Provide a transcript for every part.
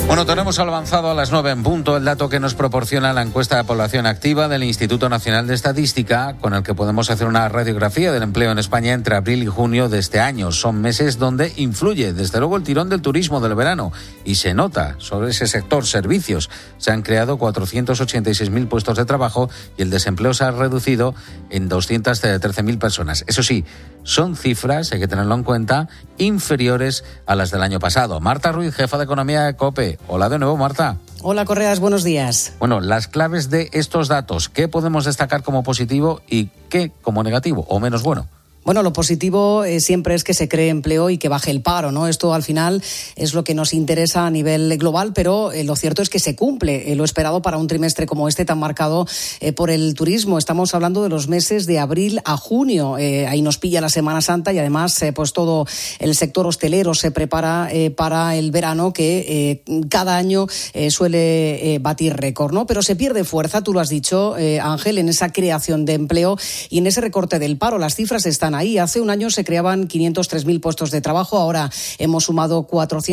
Bueno, tenemos avanzado a las 9 en punto el dato que nos proporciona la encuesta de población activa del Instituto Nacional de Estadística, con el que podemos hacer una radiografía del empleo en España entre abril y junio de este año. Son meses donde influye, desde luego, el tirón del turismo del verano y se nota sobre ese sector servicios. Se han creado 486.000 puestos de trabajo y el desempleo se ha reducido en 213.000 personas. Eso sí, son cifras, hay que tenerlo en cuenta, inferiores a las del año pasado. Marta Ruiz, jefa de Economía de COPE. Hola de nuevo, Marta. Hola, Correas, buenos días. Bueno, las claves de estos datos, ¿qué podemos destacar como positivo y qué como negativo o menos bueno? Bueno, lo positivo siempre es que se cree empleo y que baje el paro, ¿no? Esto al final es lo que nos interesa a nivel global, pero lo cierto es que se cumple lo esperado para un trimestre como este tan marcado por el turismo. Estamos hablando de los meses de abril a junio. Ahí nos pilla la Semana Santa y además pues todo el sector hostelero se prepara para el verano que cada año suele batir récord, ¿no? Pero se pierde fuerza, tú lo has dicho, Ángel, en esa creación de empleo y en ese recorte del paro. Las cifras están ahí. Hace un año se creaban 503.000 puestos de trabajo, ahora hemos sumado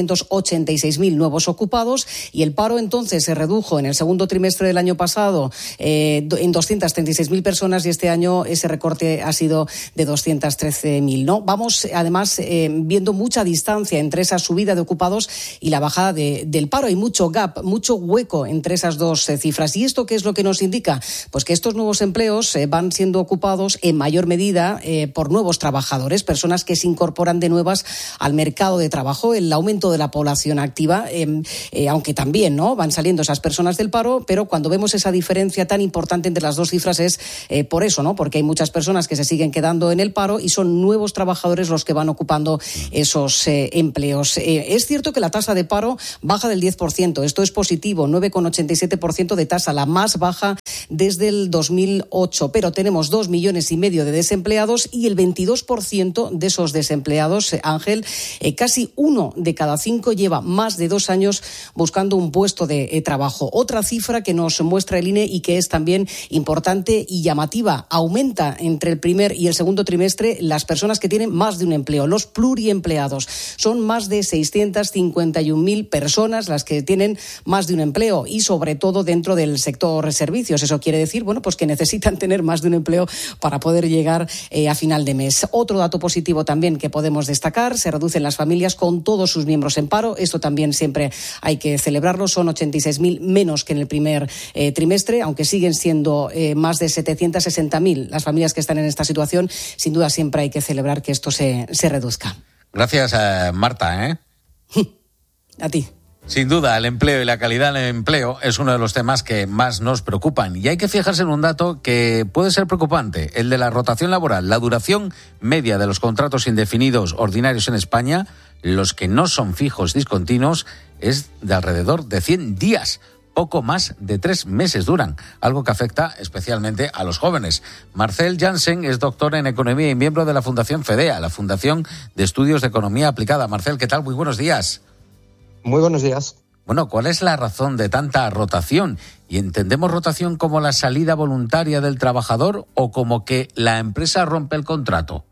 486.000 nuevos ocupados y el paro entonces se redujo en el segundo trimestre del año pasado en 236.000 personas y este año ese recorte ha sido de 213.000, ¿no? Vamos además viendo mucha distancia entre esa subida de ocupados y la bajada del paro. Hay mucho gap, mucho hueco entre esas dos cifras. ¿Y esto qué es lo que nos indica? Pues que estos nuevos empleos van siendo ocupados en mayor medida por nuevos trabajadores, personas que se incorporan de nuevas al mercado de trabajo, el aumento de la población activa, aunque también no van saliendo esas personas del paro, pero cuando vemos esa diferencia tan importante entre las dos cifras es por eso, ¿no? Porque hay muchas personas que se siguen quedando en el paro y son nuevos trabajadores los que van ocupando esos empleos. Es cierto que la tasa de paro baja del 10%, esto es positivo, 9,87% de tasa, la más baja desde el 2008, pero tenemos 2,5 millones de desempleados y el 22% de esos desempleados, Ángel, casi 1 de cada 5 lleva más de 2 años buscando un puesto de trabajo. Otra cifra que nos muestra el INE y que es también importante y llamativa, aumenta entre el primer y el segundo trimestre las personas que tienen más de un empleo, los pluriempleados. Son más de 651.000 personas las que tienen más de un empleo y sobre todo dentro del sector servicios. Eso quiere decir, bueno, pues que necesitan tener más de un empleo para poder llegar a final de mes. Otro dato positivo también que podemos destacar, se reducen las familias con todos sus miembros en paro. Esto también siempre hay que celebrarlo. Son 86.000 menos que en el primer trimestre, aunque siguen siendo más de 760.000 las familias que están en esta situación. Sin duda siempre hay que celebrar que esto se reduzca. Gracias, Marta. A ti. Sin duda, el empleo y la calidad del empleo es uno de los temas que más nos preocupan. Y hay que fijarse en un dato que puede ser preocupante, el de la rotación laboral. La duración media de los contratos indefinidos ordinarios en España, los que no son fijos discontinuos, es de alrededor de 100 días. Poco más de 3 meses duran, algo que afecta especialmente a los jóvenes. Marcel Jansen es doctor en Economía y miembro de la Fundación FEDEA, la Fundación de Estudios de Economía Aplicada. Marcel, ¿qué tal? Muy buenos días. Muy buenos días. Bueno, ¿cuál es la razón de tanta rotación? ¿Y entendemos rotación como la salida voluntaria del trabajador o como que la empresa rompe el contrato?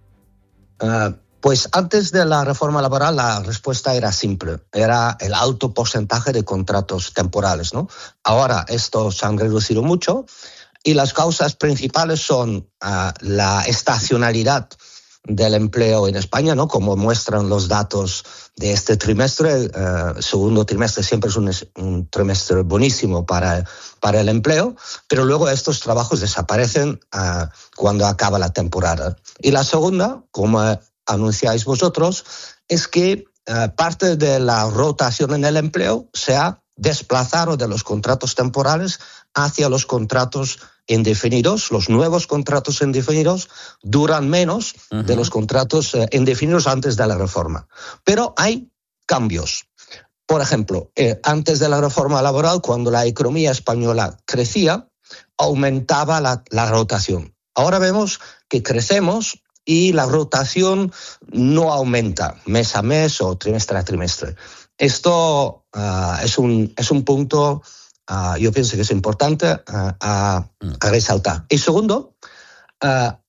Pues antes de la reforma laboral la respuesta era simple, era el alto porcentaje de contratos temporales, ¿no? Ahora estos se han reducido mucho y las causas principales son la estacionalidad del empleo en España, ¿no? Como muestran los datos de este trimestre. Segundo trimestre siempre es un trimestre buenísimo para el empleo, pero luego estos trabajos desaparecen cuando acaba la temporada. Y la segunda, como anunciáis vosotros, es que parte de la rotación en el empleo se ha desplazado de los contratos temporales hacia los contratos indefinidos. Los nuevos contratos indefinidos duran menos de los contratos indefinidos antes de la reforma. Pero hay cambios. Por ejemplo, antes de la reforma laboral, cuando la economía española crecía, aumentaba la rotación. Ahora vemos que crecemos y la rotación no aumenta mes a mes o trimestre a trimestre. Esto es un punto, yo pienso que es importante a resaltar. Y segundo,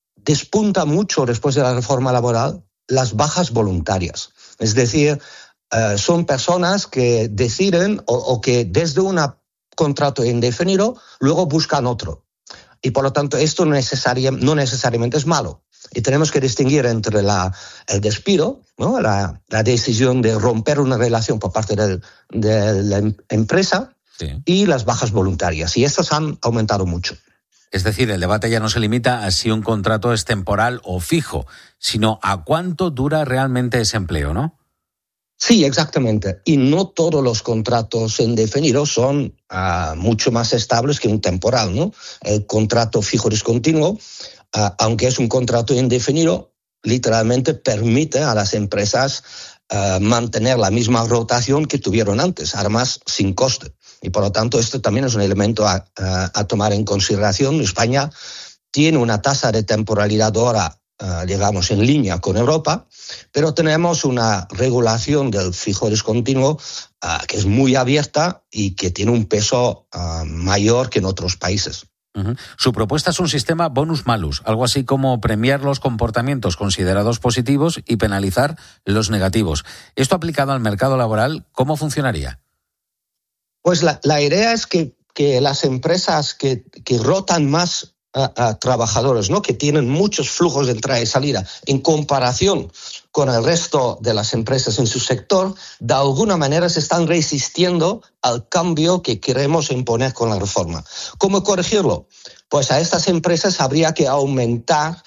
despunta mucho después de la reforma laboral las bajas voluntarias. Es decir, son personas que deciden o que desde un contrato indefinido luego buscan otro. Y por lo tanto esto no necesariamente es malo. Y tenemos que distinguir entre el despido, ¿no? la decisión de romper una relación por parte de la empresa, sí, y las bajas voluntarias. Y estas han aumentado mucho. Es decir, el debate ya no se limita a si un contrato es temporal o fijo, sino a cuánto dura realmente ese empleo, ¿no? Sí, exactamente. Y no todos los contratos indefinidos son mucho más estables que un temporal, ¿no? El contrato fijo discontinuo, aunque es un contrato indefinido, literalmente permite a las empresas mantener la misma rotación que tuvieron antes, además sin coste. Y por lo tanto, esto también es un elemento a tomar en consideración. España tiene una tasa de temporalidad ahora, digamos, en línea con Europa, pero tenemos una regulación del fijo discontinuo que es muy abierta y que tiene un peso mayor que en otros países. Uh-huh. Su propuesta es un sistema bonus-malus, algo así como premiar los comportamientos considerados positivos y penalizar los negativos. Esto aplicado al mercado laboral, ¿cómo funcionaría? Pues la idea es que las empresas que rotan más a trabajadores, ¿no? Que tienen muchos flujos de entrada y salida en comparación con el resto de las empresas en su sector, de alguna manera se están resistiendo al cambio que queremos imponer con la reforma. ¿Cómo corregirlo? Pues a estas empresas habría que aumentar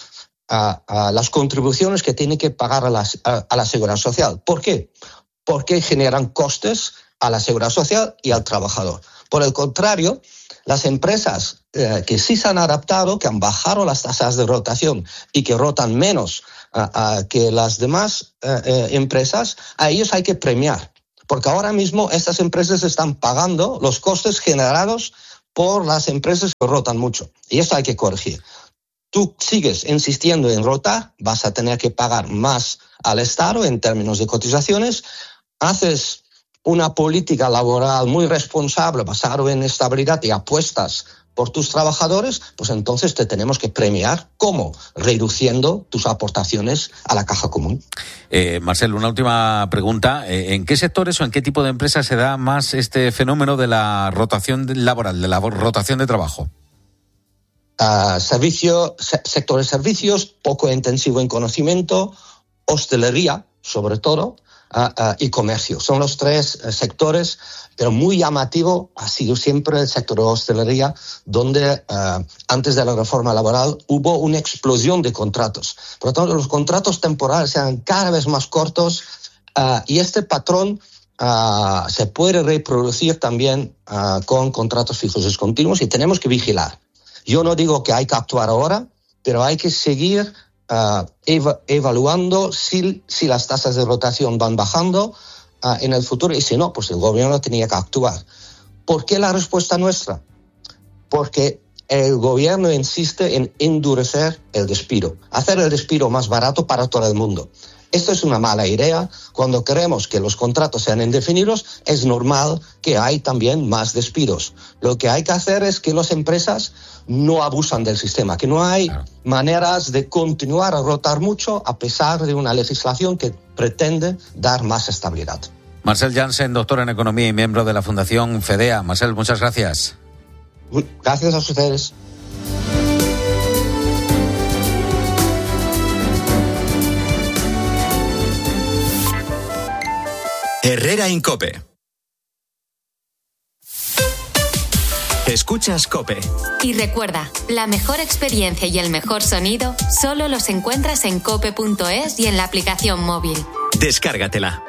a las contribuciones que tienen que pagar a la Seguridad Social. ¿Por qué? Porque generan costes a la Seguridad Social y al trabajador. Por el contrario, las empresas que sí se han adaptado, que han bajado las tasas de rotación y que rotan menos que las demás empresas, a ellos hay que premiar. Porque ahora mismo estas empresas están pagando los costes generados por las empresas que rotan mucho. Y esto hay que corregir. Tú sigues insistiendo en rotar, vas a tener que pagar más al Estado en términos de cotizaciones, haces una política laboral muy responsable basada en estabilidad y apuestas por tus trabajadores, pues entonces te tenemos que premiar. ¿Cómo? Reduciendo tus aportaciones a la caja común. Marcel, una última pregunta. ¿En qué sectores o en qué tipo de empresas se da más este fenómeno de la rotación laboral, de la rotación de trabajo? Sector de servicios, poco intensivo en conocimiento, hostelería, sobre todo, y comercio. Son los tres sectores, pero muy llamativo ha sido siempre el sector de hostelería, donde antes de la reforma laboral hubo una explosión de contratos. Por lo tanto, los contratos temporales eran cada vez más cortos y este patrón se puede reproducir también con contratos fijos discontinuos y tenemos que vigilar. Yo no digo que hay que actuar ahora, pero hay que seguir evaluando si las tasas de rotación van bajando en el futuro y si no, pues el gobierno tenía que actuar. ¿Por qué la respuesta nuestra? Porque el gobierno insiste en endurecer el despido, hacer el despido más barato para todo el mundo. Esto es una mala idea. Cuando queremos que los contratos sean indefinidos, es normal que hay también más despidos. Lo que hay que hacer es que las empresas no abusan del sistema, que no hay maneras de continuar a rotar mucho a pesar de una legislación que pretende dar más estabilidad. Marcel Jansen, doctor en Economía y miembro de la Fundación FEDEA. Marcel, muchas gracias. Gracias a ustedes. Herrera en COPE. Escuchas COPE. Y recuerda, la mejor experiencia y el mejor sonido solo los encuentras en cope.es y en la aplicación móvil. Descárgatela.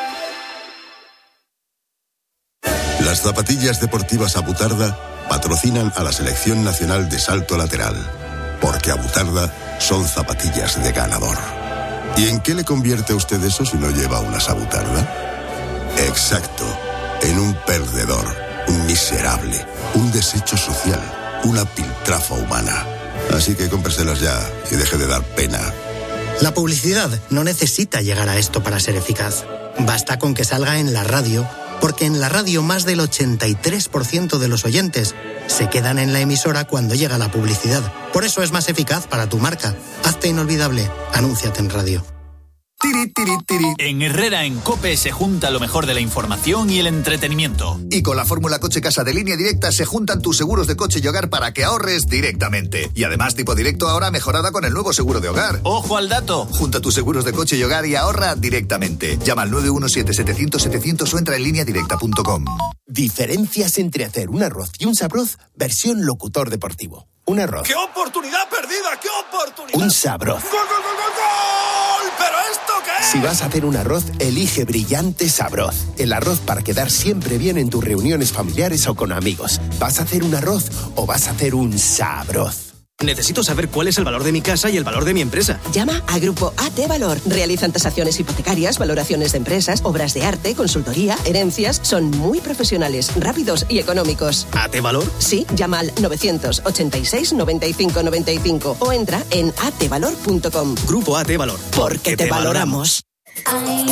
Las zapatillas deportivas Abutarda patrocinan a la Selección Nacional de Salto Lateral, porque Abutarda son zapatillas de ganador. ¿Y en qué le convierte a usted eso si no lleva unas Abutarda? Exacto, en un perdedor, un miserable, un desecho social, una piltrafa humana. Así que cómpreselas ya y deje de dar pena. La publicidad no necesita llegar a esto para ser eficaz. Basta con que salga en la radio, porque en la radio más del 83% de los oyentes se quedan en la emisora cuando llega la publicidad. Por eso es más eficaz para tu marca. Hazte inolvidable. Anúnciate en radio. Tiri, tiri, tiri. En Herrera en COPE se junta lo mejor de la información y el entretenimiento. Y con la fórmula Coche Casa de Línea Directa se juntan tus seguros de coche y hogar para que ahorres directamente. Y además tipo directo ahora mejorada con el nuevo seguro de hogar. ¡Ojo al dato! Junta tus seguros de coche y hogar y ahorra directamente. Llama al 917-700-700 o entra en lineadirecta.com. Diferencias entre hacer un arroz y un sabroz versión locutor deportivo. Un arroz. ¡Qué oportunidad perdida! ¡Qué oportunidad! Un sabroz. ¡Gol, gol, gol, gol, gol! ¿Pero esto qué es? Si vas a hacer un arroz, elige Brillante Sabroz. El arroz para quedar siempre bien en tus reuniones familiares o con amigos. ¿Vas a hacer un arroz o vas a hacer un sabroz? Necesito saber cuál es el valor de mi casa y el valor de mi empresa. Llama a Grupo AT Valor. Realizan tasaciones hipotecarias, valoraciones de empresas, obras de arte, consultoría, herencias. Son muy profesionales, rápidos y económicos. ¿AT Valor? Sí, llama al 986 95 95 o entra en atvalor.com. Grupo AT Valor. Porque te valoramos. Hay